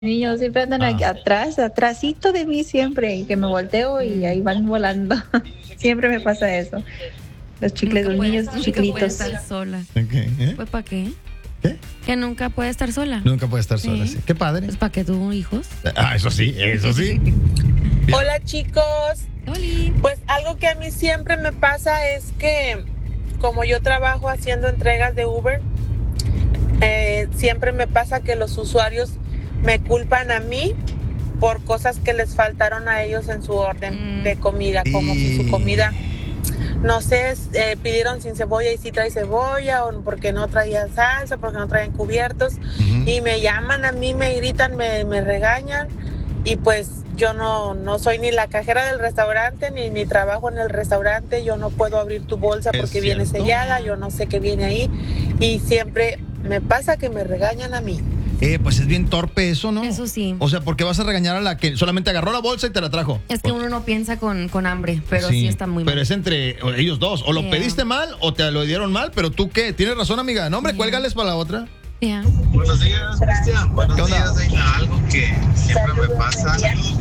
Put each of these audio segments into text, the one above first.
Niños siempre andan aquí atrás, atrásito de mí siempre, y que me volteo y ahí van volando. Siempre me pasa eso. Los chicles, los niños chiquititos. Puede estar sola. Okay. Pues ¿para qué? ¿Qué? Que nunca puede estar sola. Nunca puede estar sola, Sí. sí. Qué padre. Pues ¿para qué tuvo hijos? Eso sí, eso sí. Hola chicos, Oli. pues algo que a mí siempre me pasa es que como yo trabajo haciendo entregas de Uber, siempre me pasa que los usuarios me culpan a mí por cosas que les faltaron a ellos en su orden de comida, como si su comida, no sé, pidieron sin cebolla y sí trae cebolla, o porque no traían salsa, porque no traían cubiertos, y me llaman a mí, me gritan, me regañan, y pues yo no soy ni la cajera del restaurante, ni trabajo en el restaurante, yo no puedo abrir tu bolsa porque viene sellada, yo no sé qué viene ahí, y siempre me pasa que me regañan a mí. Pues es bien torpe eso, ¿no? Eso sí. O sea, ¿por qué vas a regañar a la que solamente agarró la bolsa y te la trajo? Es que uno no piensa con hambre, pero sí está muy mal. Pero es entre ellos dos. O lo pediste mal o te lo dieron mal, pero tú qué. ¿Tienes razón, amiga? No, hombre, cuélgales para la otra. Yeah. Buenos días, Cristian. Buenos días, Deina. Algo que siempre me pasa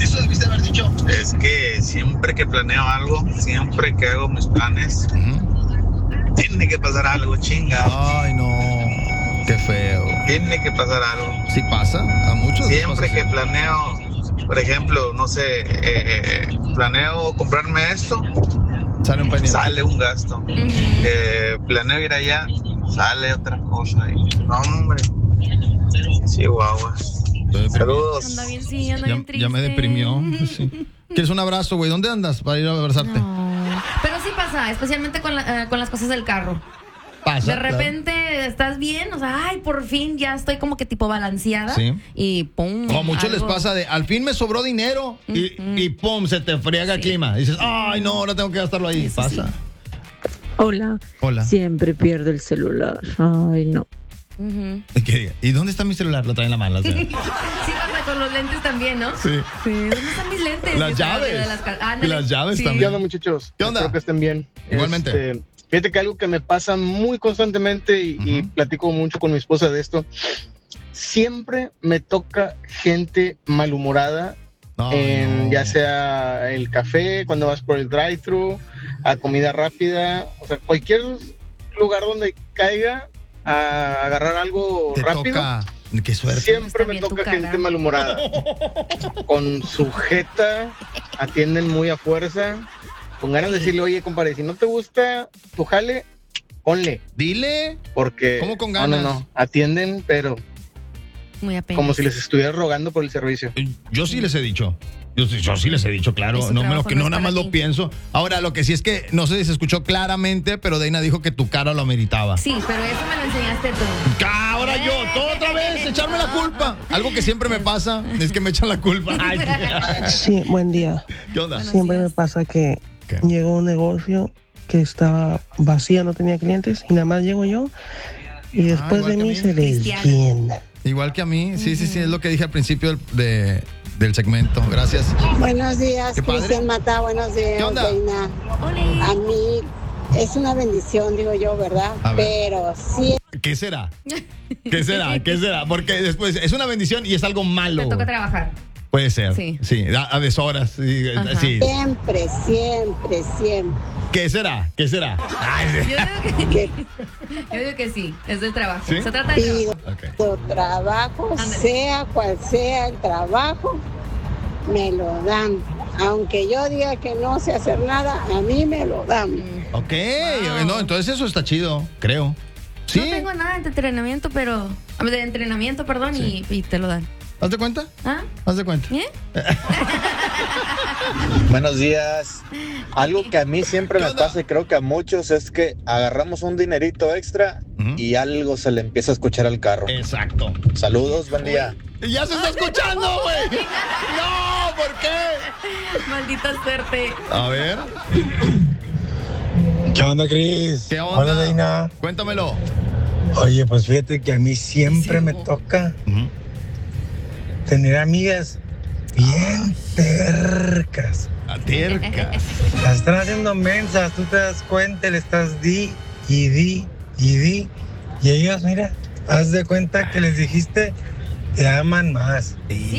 es que siempre que planeo algo, siempre que hago mis planes, tiene que pasar algo, chinga. Ay, no. Qué feo. Tiene que pasar algo. Sí pasa, a muchos. Siempre que planeo, por ejemplo, no sé, planeo comprarme esto, Sale un pendiente. sale un gasto. Planeo ir allá, sale otra cosa. No, hombre. Chihuahua. Saludos. Anda bien, sí, anda bien triste. Ya me deprimió. Sí. ¿Quieres un abrazo, güey? ¿Dónde andas para ir a abrazarte? No. Pero sí pasa, especialmente con las cosas del carro. Pasa. De repente estás bien, o sea, ay, por fin ya estoy como que tipo balanceada. Sí. Y pum. O a muchos les algo. pasa de, al fin me sobró dinero y pum, se te friega el clima. Y dices, ay, no, ahora tengo que gastarlo ahí. Eso Pasa. sí. Hola. Hola. Siempre pierdo el celular. Ay, no. ¿Qué? ¿Y dónde está mi celular? Lo trae en la mano. Sí pasa con los lentes también, ¿no? Sí. Sí, ¿dónde están mis lentes? Las Está llaves. arriba de Y las llaves Sí. también. ¿Qué onda, muchachos? ¿Qué onda? Espero que estén bien. Igualmente. Fíjate que algo que me pasa muy constantemente y platico mucho con mi esposa de esto. Siempre me toca gente malhumorada ya sea el café, cuando vas por el drive-thru, a comida rápida, o sea, cualquier lugar donde caiga a agarrar algo Te rápido. toca. Qué suerte. Siempre me toca gente malhumorada. Con su jeta, atienden muy a fuerza. Con ganas de decirle, oye, compadre, si no te gusta tu jale, ponle. Dile. Porque. ¿Cómo con ganas? No. Atienden, pero Muy apenas. como si les estuviera rogando por el servicio. Yo sí les he dicho. Yo sí les he dicho, claro. Ese No, trabajo que no no es nada para más ti. lo pienso. Ahora, lo que sí es que no sé si se escuchó claramente, pero Deina dijo que tu cara lo ameritaba. Sí, pero eso me lo enseñaste tú. Ahora yo, todo otra vez, echarme la culpa. Algo que siempre me pasa es que me echan la culpa. Ay, Sí, buen día. ¿qué onda? Siempre me pasa que llegó un negocio que estaba vacío, no tenía clientes, y nada más llego yo, y después igual de que a mí mí. se les Cristiana. llena. Igual que a mí. Sí, es lo que dije al principio del segmento. Gracias. Buenos días, Qué padre. Cristian Mata, buenos días, ¿Qué onda? Deina. Hola. A mí es una bendición, digo yo, ¿verdad? A ver. Pero sí, ¿Qué será? ¿Qué será? Porque después es una bendición y es algo malo. Te toca trabajar. Puede ser. Sí. A deshoras. Sí, Ajá. sí. siempre. ¿Qué será? Ay, sí. Yo digo que sí, es del trabajo. ¿Sí? Se trata de Pido Ok. trabajo, Ándale. sea cual sea el trabajo, me lo dan. Aunque yo diga que no sé hacer nada, a mí me lo dan. Ok, Wow. no, entonces eso está chido, creo. Sí. No tengo nada de entrenamiento, perdón, Sí. y te lo dan. ¿Haz de cuenta? ¿Ah? Haz de cuenta. ¿Eh? Buenos días. Algo que a mí siempre ¿Qué me onda? pasa y creo que a muchos es que agarramos un dinerito extra y algo se le empieza a escuchar al carro. Exacto. Saludos, buen día. ¡Ya se está escuchando, güey! ¡No! ¿Por qué? Maldita suerte. A ver. ¿Qué onda, Cris? ¿Qué onda? Hola, Deina. Cuéntamelo. Oye, pues fíjate que a mí siempre me toca tener amigas bien tercas. Tercas. Las están haciendo mensas, tú te das cuenta, le estás di. Y ellos, mira, haz de cuenta que les dijiste te aman más.